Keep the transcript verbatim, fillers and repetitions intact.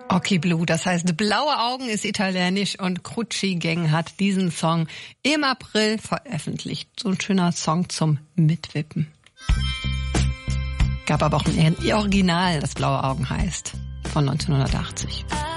Occhi Blu, das heißt blaue Augen ist italienisch und Crucci Gang hat diesen Song im April veröffentlicht. So ein schöner Song zum Mitwippen. Gab aber auch ein Original, das blaue Augen heißt, von neunzehnhundertachtzig.